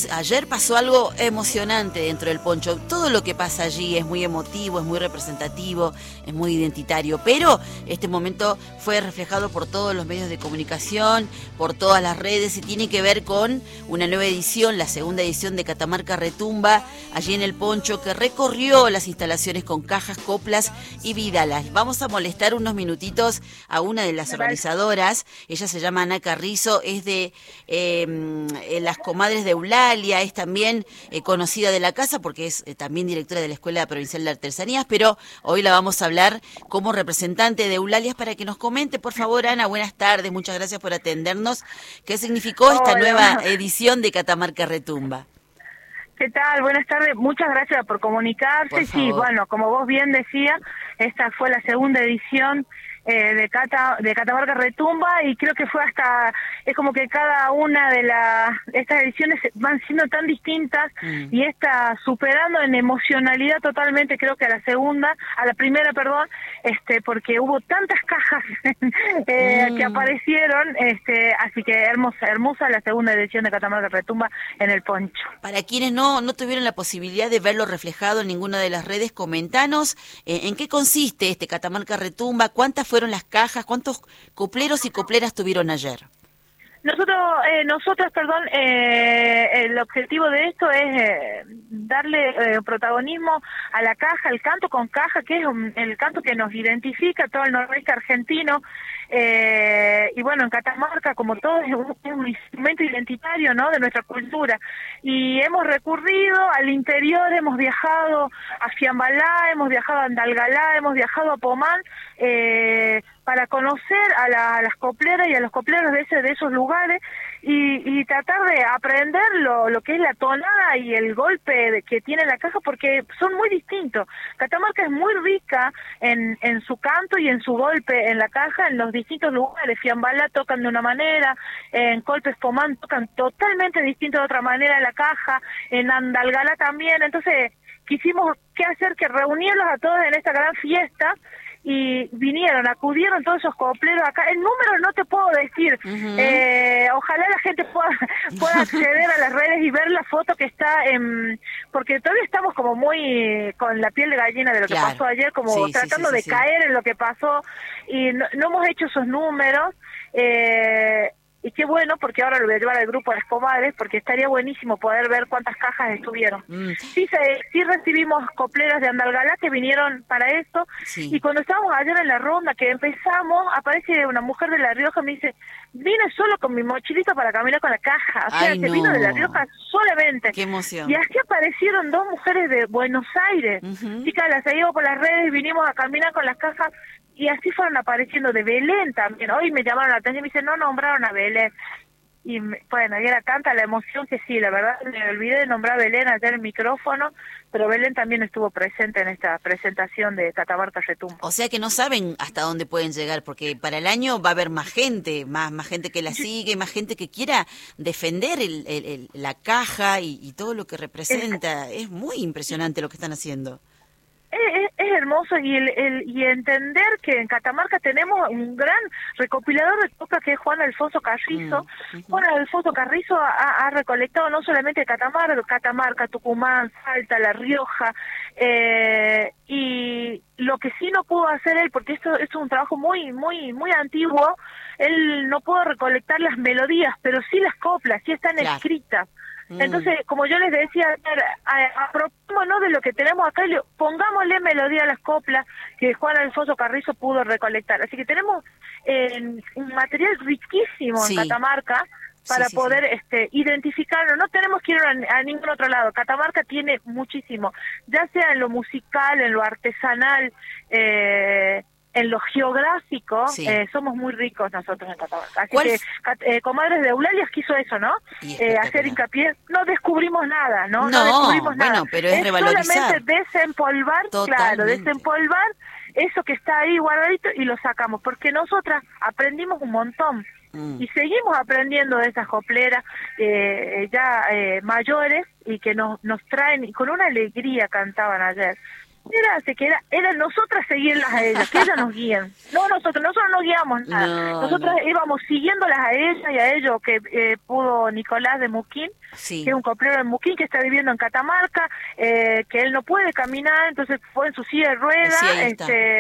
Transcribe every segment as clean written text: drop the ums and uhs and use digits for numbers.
ayer pasó algo emocionante dentro del Poncho. Todo lo que pasa allí es muy emotivo, es muy representativo, es muy identitario, pero este momento fue reflejado por todos los medios de comunicación, por todas las redes, y tiene que ver con una nueva edición, la segunda edición de Catamarca Retumba, allí en el Poncho, que recorrió las instalaciones con cajas, coplas y vidalas. Vamos a molestar unos minutitos a una de las organizadoras. Ella se llama Ana Carrizo, es de las Comadres de Eulalia, es también conocida de la casa porque es también directora de la Escuela Provincial de Artesanías, pero hoy la vamos a hablar como representante de Eulalia para que nos comente. Por favor, Ana, buenas tardes, muchas gracias por atendernos. ¿Qué significó esta nueva edición de Catamarca Retumba? ¿Qué tal? Buenas tardes, muchas gracias por comunicarse. Por favor. Sí, bueno, como vos bien decías, esta fue la segunda edición de Catamarca Retumba, y creo que es como que cada una de estas ediciones van siendo tan distintas, y esta superando en emocionalidad totalmente, creo que a la primera, perdón, porque hubo tantas cajas que aparecieron, así que hermosa la segunda edición de Catamarca Retumba en el Poncho. Para quienes no tuvieron la posibilidad de verlo reflejado en ninguna de las redes, comentanos en qué consiste este Catamarca Retumba, cuántas fueron las cajas, cuántos copleros y copleras tuvieron ayer. Nosotros, el objetivo de esto es darle protagonismo a la caja, al canto con caja, que es el canto que nos identifica todo el noroeste argentino, y bueno, en Catamarca, como todo, es un instrumento identitario, ¿no?, de nuestra cultura, y hemos recurrido al interior, hemos viajado a Fiambalá, hemos viajado a Andalgalá, hemos viajado a Pomán, para conocer a las copleras y a los copleros de esos lugares, y tratar de aprender lo que es la tonada y el golpe que tiene la caja, porque son muy distintos. Catamarca es muy rica en su canto y en su golpe en la caja en los distintos lugares. Fiambalá tocan de una manera, en Colpes Pomán tocan totalmente distinto de otra manera en la caja, en Andalgalá también. Entonces quisimos que reunirlos a todos en esta gran fiesta, y acudieron todos esos copleros acá. El número no te puedo decir, ojalá la gente pueda acceder a las redes y ver la foto que está porque todavía estamos como muy con la piel de gallina de lo que pasó ayer, como tratando de caer en lo que pasó, y no hemos hecho esos números, y qué bueno, porque ahora lo voy a llevar al grupo de las comadres, porque estaría buenísimo poder ver cuántas cajas estuvieron. Sí recibimos copleras de Andalgalá que vinieron para esto, y cuando estábamos ayer en la ronda que empezamos, aparece una mujer de La Rioja, me dice, vine solo con mi mochilita para caminar con la caja, o sea, vino de La Rioja solamente. ¡Qué emoción! Y así aparecieron dos mujeres de Buenos Aires, chicas, las seguimos por las redes y vinimos a caminar con las cajas, y así fueron apareciendo de Belén también. Hoy me llamaron la atención y me dicen, no nombraron a Belén. Y bueno, y era tanta la emoción que sí, la verdad me olvidé de nombrar a Belén ayer en el micrófono, pero Belén también estuvo presente en esta presentación de Catamarca Retumba. O sea que no saben hasta dónde pueden llegar, porque para el año va a haber más gente, más gente que la sigue, más gente que quiera defender la caja y todo lo que representa. Es muy impresionante lo que están haciendo. Es hermoso, y entender que en Catamarca tenemos un gran recopilador de coplas que es Juan Alfonso Carrizo. Juan Alfonso Carrizo ha recolectado no solamente Catamarca, Tucumán, Salta, La Rioja, y lo que sí no pudo hacer él, porque esto es un trabajo muy antiguo, él no pudo recolectar las melodías, pero sí las coplas, sí están escritas. Entonces, como yo les decía, apropiémonos de lo que tenemos acá y pongámosle melodía a las coplas que Juan Alfonso Carrizo pudo recolectar. Así que tenemos un material riquísimo en Catamarca para poder identificarlo. No tenemos que ir a ningún otro lado. Catamarca tiene muchísimo, ya sea en lo musical, en lo artesanal, en lo geográfico, somos muy ricos nosotros en Catamarca. Así que Comadres de Eulalia quiso eso, ¿no? Hacer hincapié. No descubrimos nada, ¿no? No descubrimos nada. Pero es revalorizar. Solamente desempolvar, desempolvar eso que está ahí guardadito y lo sacamos, porque nosotras aprendimos un montón. Y seguimos aprendiendo de esas copleras mayores, y que nos traen, y con una alegría cantaban ayer. era nosotras seguirlas a ellas, que ellas nos guíen. No nosotros no guiamos nada. Nosotras íbamos siguiéndolas a ellas y a ellos, que pudo Nicolás de Muquín, que es un coplero de Muquín que está viviendo en Catamarca, que él no puede caminar, entonces fue en su silla de ruedas,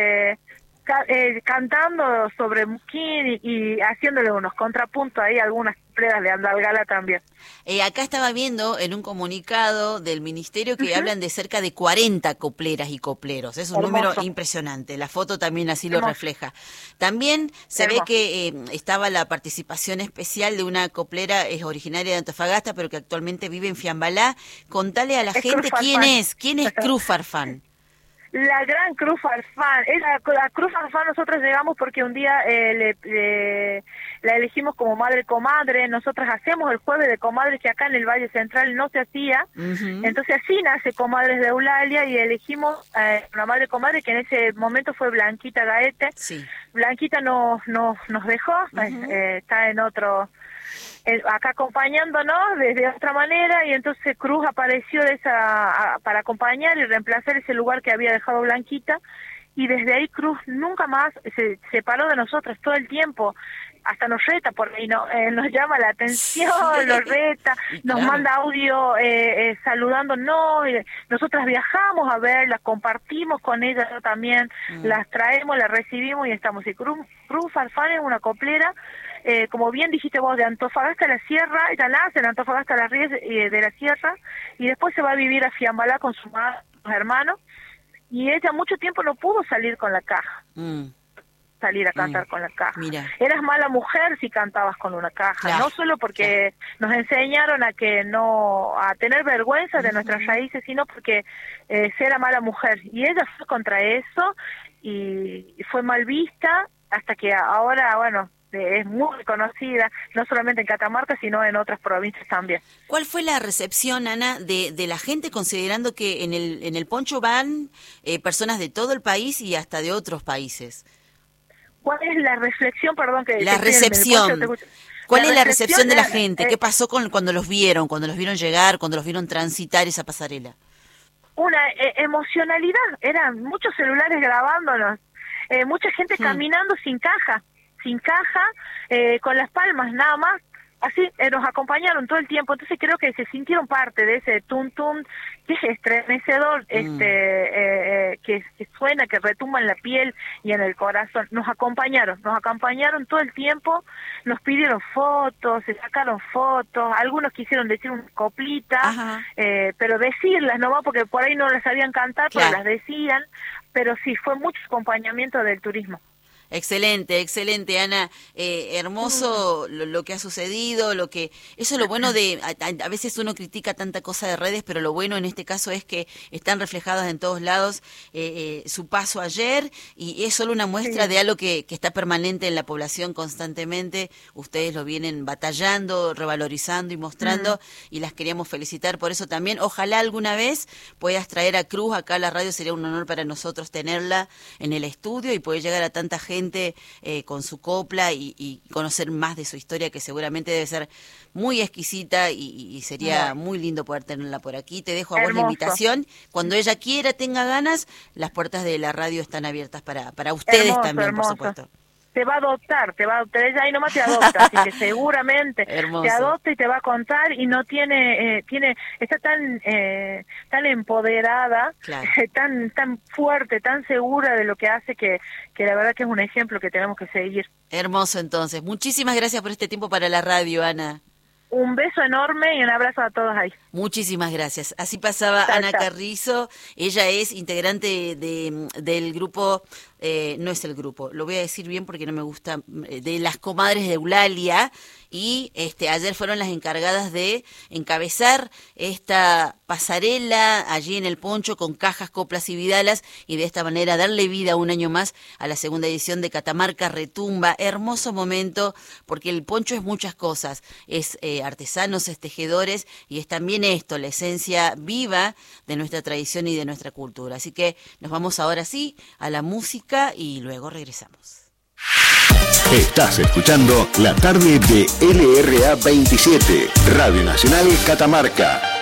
cantando sobre Muquín y haciéndole unos contrapuntos ahí, algunas pruebas de Andalgala también. Acá estaba viendo en un comunicado del ministerio que hablan de cerca de 40 copleras y copleros. Es un número impresionante. La foto también así lo refleja. También se ve que estaba la participación especial de una coplera, es originaria de Antofagasta, pero que actualmente vive en Fiambalá. Contale a la gente quién es Cruz Farfán. La gran Cruz Farfán. La Cruz Farfán nosotros llegamos porque un día la elegimos como madre comadre. Nosotros hacemos el jueves de comadres que acá en el Valle Central no se hacía. Entonces así nace Comadres de Eulalia y elegimos una madre comadre que en ese momento fue Blanquita Gaete. Sí. Blanquita nos dejó, está en otro... acá acompañándonos de otra manera, y entonces Cruz apareció para acompañar y reemplazar ese lugar que había dejado Blanquita, y desde ahí Cruz nunca más se separó de nosotros todo el tiempo, hasta nos reta por ahí, nos llama la atención, nos reta, nos manda audio saludándonos, y nosotras viajamos a verla, compartimos con ella también, las traemos, las recibimos y estamos. Y Cruz Farfán es una coplera, como bien dijiste vos, de Antofagasta a la Sierra. Ella nace en Antofagasta de la Sierra y después se va a vivir a Fiambalá con sus hermanos, y ella mucho tiempo no pudo salir con la caja. Salir a cantar con la caja. Mira. Eras mala mujer si cantabas con una caja, no solo porque nos enseñaron a tener vergüenza de nuestras raíces, sino porque era mala mujer, y ella fue contra eso y fue mal vista, hasta que ahora, bueno, es muy reconocida, no solamente en Catamarca, sino en otras provincias también. ¿Cuál fue la recepción, Ana, de la gente, considerando que en el poncho van personas de todo el país y hasta de otros países? ¿Cuál es la reflexión, perdón? La recepción. ¿Cuál es la recepción de la gente? ¿Qué pasó cuando los vieron llegar, cuando los vieron transitar esa pasarela? Una emocionalidad, eran muchos celulares grabándonos, mucha gente caminando sin caja, con las palmas nada más, así nos acompañaron todo el tiempo. Entonces creo que se sintieron parte de ese tum que es estremecedor, que suena, que retumba en la piel y en el corazón. Nos acompañaron todo el tiempo, nos pidieron fotos, se sacaron fotos, algunos quisieron decir una coplita, pero decirlas nomás, porque por ahí no las sabían cantar, pero las decían. Pero sí, fue mucho acompañamiento del turismo. Excelente, Ana. Hermoso lo que ha sucedido, eso es lo bueno de, a veces uno critica tanta cosa de redes, pero lo bueno en este caso es que están reflejadas en todos lados su paso ayer, y es solo una muestra de algo que está permanente en la población constantemente. Ustedes lo vienen batallando, revalorizando y mostrando, y las queríamos felicitar por eso también. Ojalá alguna vez puedas traer a Cruz acá a la radio, sería un honor para nosotros tenerla en el estudio y poder llegar a tanta gente con su copla y conocer más de su historia, que seguramente debe ser muy exquisita, y sería muy lindo poder tenerla por aquí. Te dejo a vos la invitación. Cuando ella quiera, tenga ganas, las puertas de la radio están abiertas para ustedes también, por supuesto. Te va a adoptar, ella ahí nomás te adopta, así que seguramente te adopta y te va a contar, y no está tan empoderada, tan fuerte, tan segura de lo que hace, que la verdad que es un ejemplo que tenemos que seguir. Hermoso, entonces. Muchísimas gracias por este tiempo para la radio, Ana. Un beso enorme y un abrazo a todos ahí. Muchísimas gracias. Así pasaba Ana Carrizo. Ella es integrante del grupo, no es el grupo, lo voy a decir bien porque no me gusta, de las Comadres de Eulalia, y ayer fueron las encargadas de encabezar esta pasarela allí en el poncho con cajas, coplas y vidalas, y de esta manera darle vida un año más a la segunda edición de Catamarca Retumba. Hermoso momento, porque el poncho es muchas cosas, es artesanos, es tejedores, y es también esto, la esencia viva de nuestra tradición y de nuestra cultura. Así que nos vamos ahora sí a la música y luego regresamos. Estás escuchando La Tarde de LRA 27, Radio Nacional Catamarca.